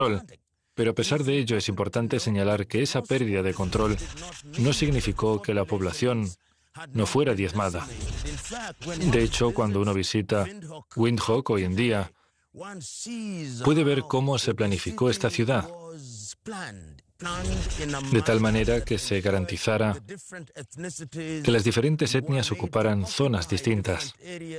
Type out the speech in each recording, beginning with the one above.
Pero a pesar de ello, es importante señalar que esa pérdida de control no significó que la población no fuera diezmada. De hecho, cuando uno visita Windhoek hoy en día, puede ver cómo se planificó esta ciudad, de tal manera que se garantizara que las diferentes etnias ocuparan zonas distintas.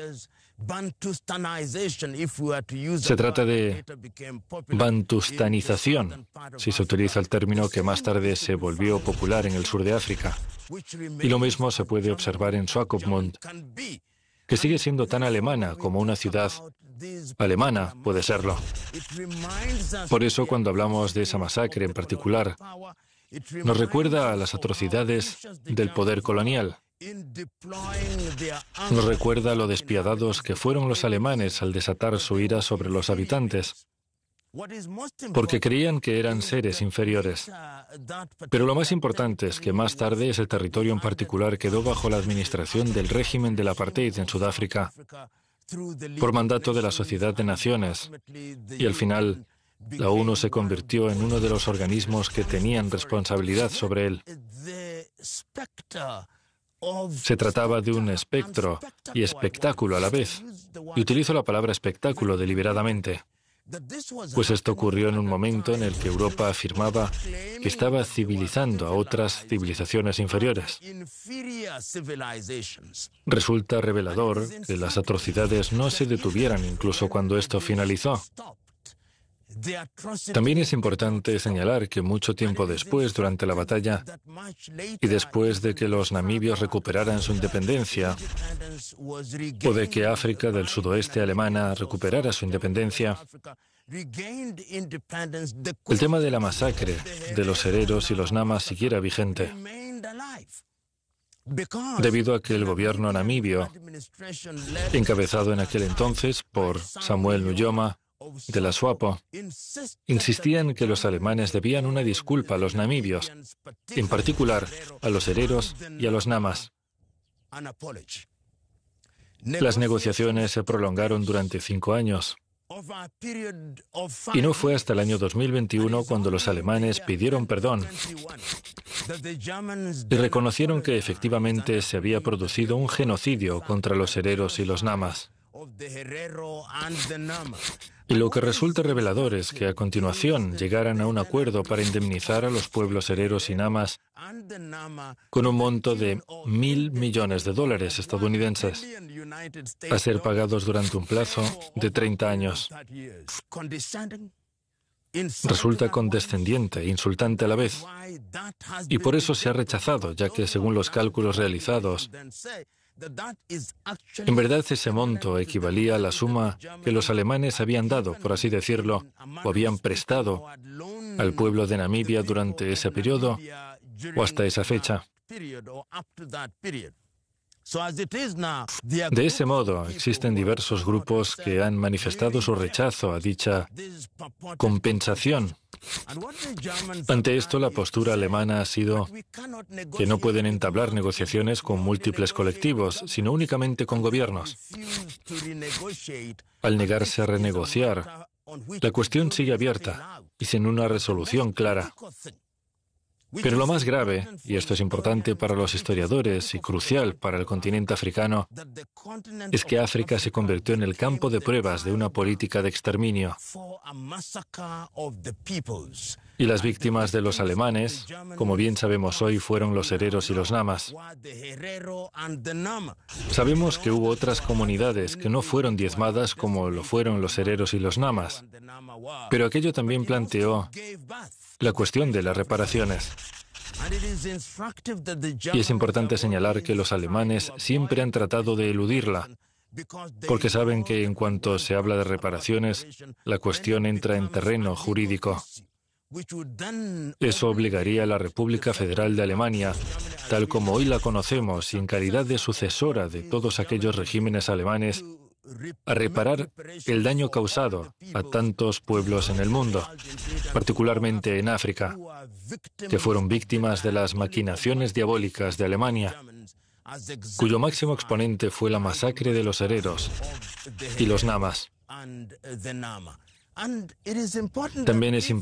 Se trata de bantustanización, si se utiliza el término que más tarde se volvió popular en el sur de África. Y lo mismo se puede observar en Swakopmund, que sigue siendo tan alemana como una ciudad alemana puede serlo. Por eso, cuando hablamos de esa masacre en particular, nos recuerda a las atrocidades del poder colonial. Nos recuerda lo despiadados que fueron los alemanes al desatar su ira sobre los habitantes, porque creían que eran seres inferiores. Pero lo más importante es que más tarde ese territorio en particular quedó bajo la administración del régimen del apartheid en Sudáfrica, por mandato de la Sociedad de Naciones, y al final la ONU se convirtió en uno de los organismos que tenían responsabilidad sobre él. Se trataba de un espectro y espectáculo a la vez, y utilizo la palabra espectáculo deliberadamente, pues esto ocurrió en un momento en el que Europa afirmaba que estaba civilizando a otras civilizaciones inferiores. Resulta revelador que las atrocidades no se detuvieran incluso cuando esto finalizó. También es importante señalar que mucho tiempo después, durante la batalla, y después de que los namibios recuperaran su independencia, o de que África del sudoeste alemana recuperara su independencia, el tema de la masacre de los hereros y los namas siguiera vigente, debido a que el gobierno namibio, encabezado en aquel entonces por Samuel Nujoma, de la SWAPO, insistía en que los alemanes debían una disculpa a los namibios, en particular a los hereros y a los namas. Las negociaciones se prolongaron durante 5 años. Y no fue hasta el año 2021 cuando los alemanes pidieron perdón y reconocieron que efectivamente se había producido un genocidio contra los hereros y los namas. Y lo que resulta revelador es que a continuación llegaran a un acuerdo para indemnizar a los pueblos hereros y namas con un monto de $1.000 millones estadounidenses, a ser pagados durante un plazo de 30 años. Resulta condescendiente e insultante a la vez, y por eso se ha rechazado, ya que según los cálculos realizados, en verdad ese monto equivalía a la suma que los alemanes habían dado, por así decirlo, o habían prestado al pueblo de Namibia durante ese periodo o hasta esa fecha. De ese modo, existen diversos grupos que han manifestado su rechazo a dicha compensación. Ante esto, la postura alemana ha sido que no pueden entablar negociaciones con múltiples colectivos, sino únicamente con gobiernos. Al negarse a renegociar, la cuestión sigue abierta y sin una resolución clara. Pero lo más grave, y esto es importante para los historiadores y crucial para el continente africano, es que África se convirtió en el campo de pruebas de una política de exterminio. Y las víctimas de los alemanes, como bien sabemos hoy, fueron los hereros y los namas. Sabemos que hubo otras comunidades que no fueron diezmadas como lo fueron los hereros y los namas, pero aquello también planteó la cuestión de las reparaciones. Y es importante señalar que los alemanes siempre han tratado de eludirla, porque saben que en cuanto se habla de reparaciones, la cuestión entra en terreno jurídico. Eso obligaría a la República Federal de Alemania, tal como hoy la conocemos y en calidad de sucesora de todos aquellos regímenes alemanes, a reparar el daño causado a tantos pueblos en el mundo, particularmente en África, que fueron víctimas de las maquinaciones diabólicas de Alemania, cuyo máximo exponente fue la masacre de los hereros y los namas. También es